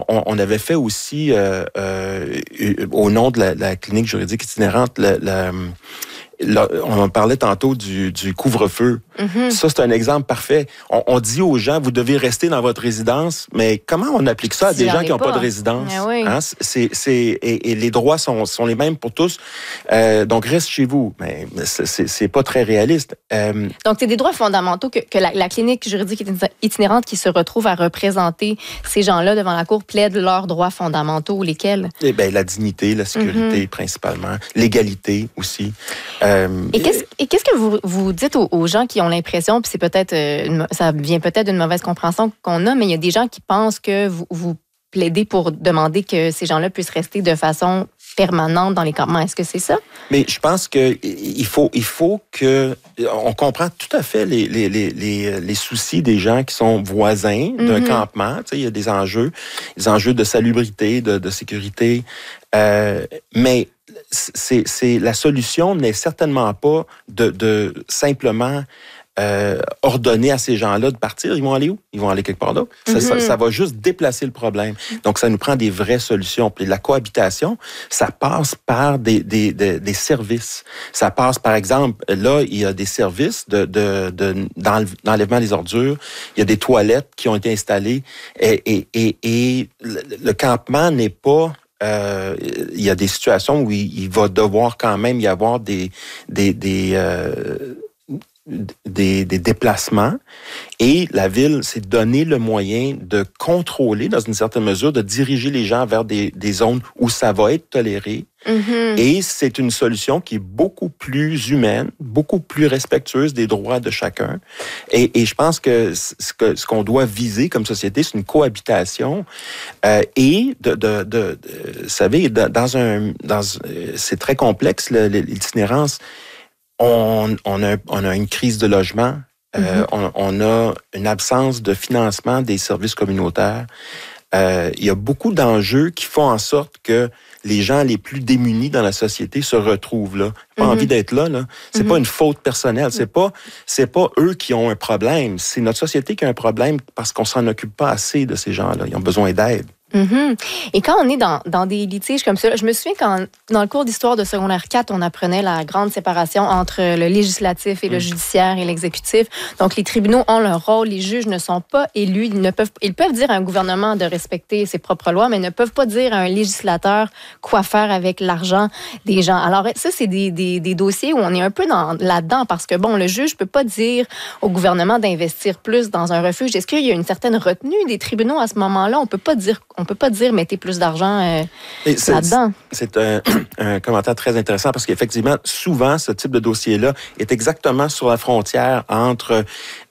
on avait fait aussi, au nom de la clinique juridique itinérante, on parlait tantôt du couvre-feu. Mm-hmm. Ça, c'est un exemple parfait. On dit aux gens, vous devez rester dans votre résidence, mais comment on applique ça à des gens qui n'ont pas de résidence? Oui. Hein? Et les droits sont les mêmes pour tous. Donc, reste chez vous. Mais c'est pas très réaliste. Donc, c'est des droits fondamentaux que la clinique juridique itinérante qui se retrouve à représenter ces gens-là devant la Cour plaide leurs droits fondamentaux, lesquels? Eh bien, la dignité, la sécurité principalement, l'égalité aussi. Et qu'est-ce que vous dites aux gens qui ont l'impression, puis c'est peut-être, ça vient peut-être d'une mauvaise compréhension qu'on a, mais il y a des gens qui pensent que vous plaidez pour demander que ces gens-là puissent rester de façon permanente dans les campements. Est-ce que c'est ça? Mais je pense que il faut que on comprend tout à fait les soucis des gens qui sont voisins d'un campement. Tu sais, il y a des enjeux de salubrité, de sécurité, mais la solution n'est certainement pas de simplement ordonner à ces gens-là de partir. Ils vont aller où? Ils vont aller quelque part d'autre. Ça va juste déplacer le problème. Donc, ça nous prend des vraies solutions. Puis la cohabitation, ça passe par des services. Ça passe, par exemple, là, il y a des services d'enlèvement des ordures. Il y a des toilettes qui ont été installées. Et le campement n'est pas... il y a des situations où il va devoir quand même y avoir des déplacements, et la ville s'est donné le moyen de contrôler, dans une certaine mesure, de diriger les gens vers des zones où ça va être toléré. Et c'est une solution qui est beaucoup plus humaine, beaucoup plus respectueuse des droits de chacun. Et je pense que ce qu'on doit viser comme société, c'est une cohabitation et vous savez, c'est très complexe l'itinérance. On a une crise de logement, on a une absence de financement des services communautaires. Il y a beaucoup d'enjeux qui font en sorte que les gens les plus démunis dans la société se retrouvent là. Pas envie d'être là. C'est pas une faute personnelle. C'est pas eux qui ont un problème. C'est notre société qui a un problème parce qu'on s'en occupe pas assez de ces gens-là. Ils ont besoin d'aide. Et quand on est dans des litiges comme ça, je me souviens quand, dans le cours d'histoire de secondaire 4, on apprenait la grande séparation entre le législatif et le judiciaire et l'exécutif. Donc, les tribunaux ont leur rôle, les juges ne sont pas élus, ils peuvent dire à un gouvernement de respecter ses propres lois, mais ne peuvent pas dire à un législateur quoi faire avec l'argent des gens. Alors, ça, c'est des dossiers où on est un peu là-dedans, parce que, bon, le juge peut pas dire au gouvernement d'investir plus dans un refuge. Est-ce qu'il y a une certaine retenue des tribunaux à ce moment-là? On peut pas dire mettez plus d'argent là-dedans. C'est un commentaire très intéressant parce qu'effectivement, souvent, ce type de dossier-là est exactement sur la frontière entre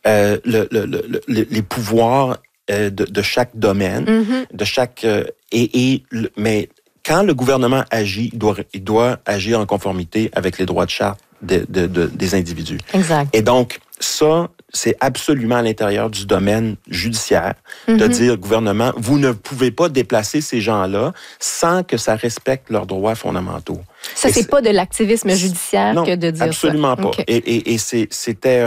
les pouvoirs de chaque domaine, de chaque... mais quand le gouvernement agit, il doit agir en conformité avec les droits de charte des individus. Exact. Et donc, ça, c'est absolument à l'intérieur du domaine judiciaire de dire, gouvernement, vous ne pouvez pas déplacer ces gens-là sans que ça respecte leurs droits fondamentaux. Ça, c'est pas de l'activisme judiciaire que de dire absolument ça. Pas. Okay. Et c'était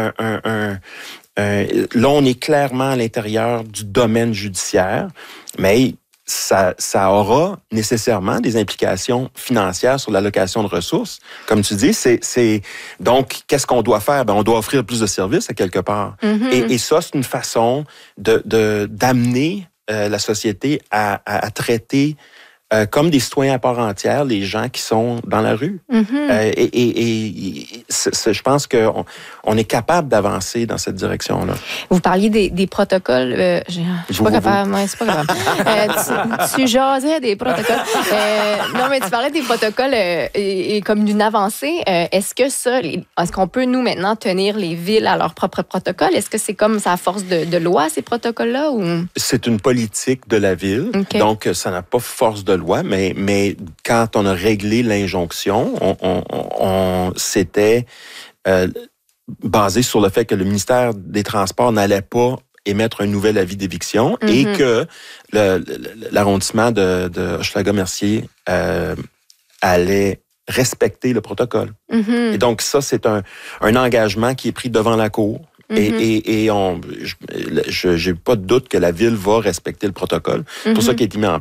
là, on est clairement à l'intérieur du domaine judiciaire, mais ça aura nécessairement des implications financières sur l'allocation de ressources. Comme tu dis, donc, qu'est-ce qu'on doit faire? On doit offrir plus de services à quelque part. Et ça, c'est une façon d'amener la société à traiter comme des citoyens à part entière les gens qui sont dans la rue. Je pense qu'on est capable d'avancer dans cette direction-là. Vous parliez des protocoles. Je suis pas capable. Ouais, c'est pas grave. Tu jasais des protocoles. Non, mais tu parlais des protocoles et comme d'une avancée. Est-ce qu'on peut, nous, maintenant, tenir les villes à leurs propres protocoles? Est-ce que c'est comme ça à force de loi, ces protocoles-là? Ou... C'est une politique de la ville. Okay. Donc, ça n'a pas force de loi, mais quand on a réglé l'injonction, c'était basé sur le fait que le ministère des Transports n'allait pas émettre un nouvel avis d'éviction et que l'arrondissement de Hochelaga-Mercier allait respecter le protocole. Et donc, ça, c'est un engagement qui est pris devant la Cour. Et je n'ai pas de doute que la ville va respecter le protocole. C'est pour ça qu'il a été mis en